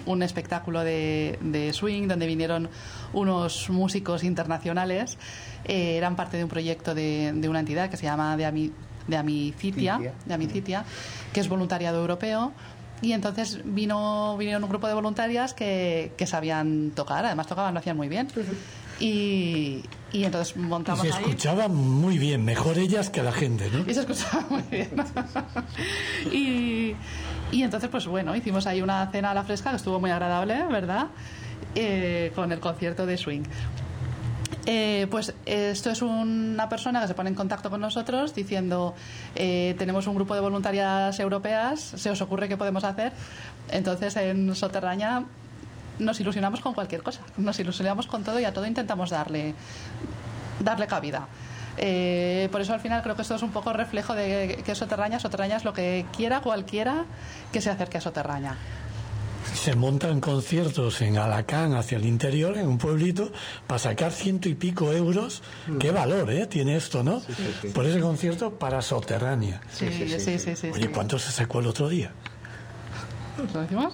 un espectáculo de swing donde vinieron unos músicos internacionales. Eran parte de un proyecto de una entidad que se llama de Amicitia, que es voluntariado europeo. Y entonces vinieron un grupo de voluntarias que sabían tocar, además tocaban, lo hacían muy bien. Y entonces montamos ahí. Y se escuchaba muy bien, mejor ellas que la gente, ¿no? Y se escuchaba muy bien. Y entonces, pues bueno, hicimos ahí una cena a la fresca que estuvo muy agradable, ¿verdad? Con el concierto de swing. Pues esto es una persona que se pone en contacto con nosotros diciendo tenemos un grupo de voluntarias europeas, ¿se os ocurre qué podemos hacer? Entonces en Soterraña nos ilusionamos con cualquier cosa, nos ilusionamos con todo y a todo intentamos darle cabida. Por eso al final creo que esto es un poco reflejo de que Soterraña es lo que quiera cualquiera que se acerque a Soterraña. Se montan conciertos en Alacant, hacia el interior, en un pueblito, para sacar 100 y pico euros. Qué valor, tiene esto, ¿no? Sí. Por ese concierto para Soterraña. Sí. Oye, ¿cuánto se sacó el otro día? ¿Lo decimos?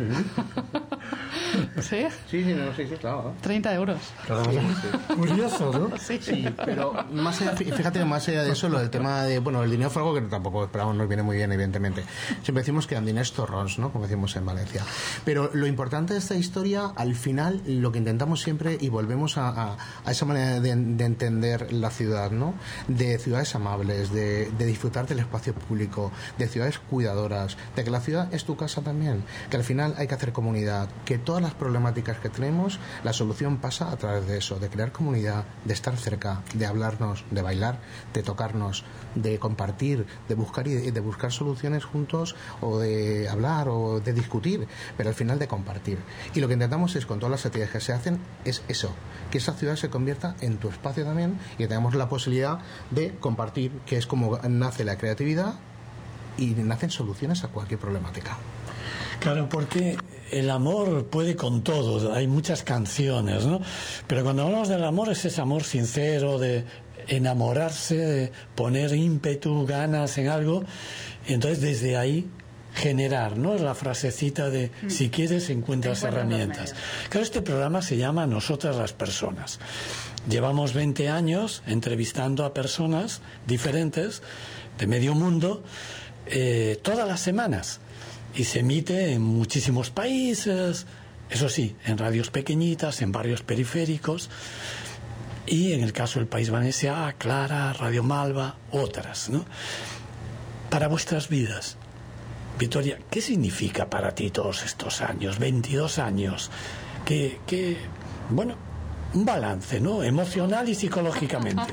Sí. Sí, claro. 30 euros. Curioso, ¿no? Sí, pero más allá, fíjate, más allá de eso, lo del tema de, bueno, el dinero fue algo que tampoco esperamos, nos viene muy bien, evidentemente. Siempre decimos que diners torrons, ¿no? Como decimos en Valencia. Pero lo importante de esta historia, al final, lo que intentamos siempre, y volvemos a esa manera de entender la ciudad, ¿no? De ciudades amables, de disfrutar del espacio público, de ciudades cuidadoras, de que la ciudad es tu casa también, que al final hay que hacer comunidad, que todas las problemáticas que tenemos, la solución pasa a través de eso, de crear comunidad, de estar cerca, de hablarnos, de bailar, de tocarnos, de compartir, de buscar soluciones juntos, o de hablar o de discutir, pero al final de compartir. Y lo que intentamos es, con todas las actividades que se hacen, es eso, que esa ciudad se convierta en tu espacio también y que tengamos la posibilidad de compartir, que es como nace la creatividad y nacen soluciones a cualquier problemática. Claro, porque el amor puede con todo, hay muchas canciones, ¿no? Pero cuando hablamos del amor es ese amor sincero, de enamorarse, de poner ímpetu, ganas en algo, y entonces desde ahí generar, ¿no? La frasecita de si quieres encuentras herramientas. Claro, este programa se llama Nosotras las Personas. Llevamos 20 años entrevistando a personas diferentes de medio mundo todas las semanas. Y se emite en muchísimos países, eso sí, en radios pequeñitas, en barrios periféricos, y en el caso del País Valencià, Clara, Radio Malva, otras, ¿no? Para vuestras vidas, Victoria, ¿qué significa para ti todos estos años, 22 años? Bueno, un balance, ¿no? Emocional y psicológicamente.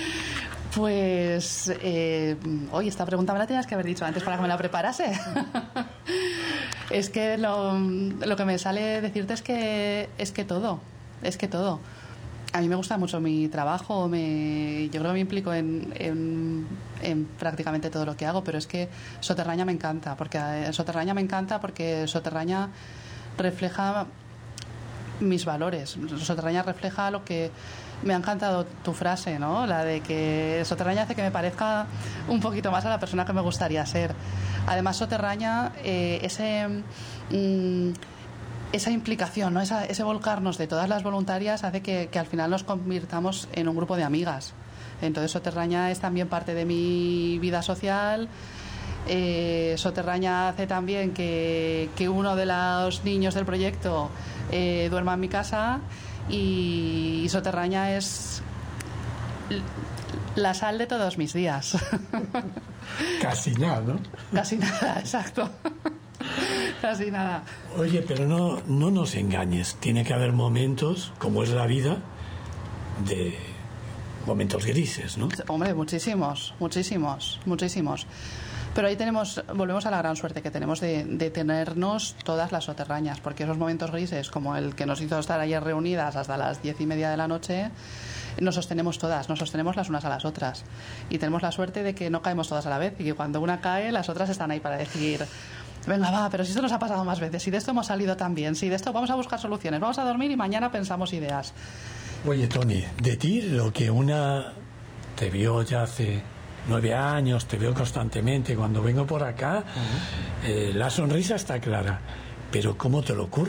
Pues, oye, esta pregunta me la tenías que haber dicho antes para que me la preparase. Es que lo que me sale decirte es que todo. A mí me gusta mucho mi trabajo, yo creo que me implico en prácticamente todo lo que hago, pero es que Soterraña me encanta, porque Soterraña refleja mis valores. Soterraña refleja lo que me ha encantado tu frase, ¿no? La de que Soterraña hace que me parezca un poquito más a la persona que me gustaría ser. Además, Soterraña, esa implicación, ¿no? Ese volcarnos de todas las voluntarias hace que al final nos convirtamos en un grupo de amigas. Entonces, Soterraña es también parte de mi vida social. Soterraña hace también que uno de los niños del proyecto duerma en mi casa, y Soterraña es la sal de todos mis días. Casi nada, ¿no? Casi nada, exacto. Casi nada. Oye, pero no nos engañes, tiene que haber momentos, como es la vida, de momentos grises, ¿no? Hombre, muchísimos. Pero ahí volvemos a la gran suerte que tenemos de tenernos todas las soterrañas, porque esos momentos grises, como el que nos hizo estar ayer reunidas hasta las 10:30 de la noche, nos sostenemos todas, nos sostenemos las unas a las otras. Y tenemos la suerte de que no caemos todas a la vez, y que cuando una cae, las otras están ahí para decir: venga, va, pero si esto nos ha pasado más veces, si de esto hemos salido tan bien, si de esto vamos a buscar soluciones, vamos a dormir y mañana pensamos ideas. Oye, Toni, de ti lo que una te vio ya hace 9 años, te veo constantemente cuando vengo por acá, la sonrisa está clara, pero ¿cómo te lo ocurre?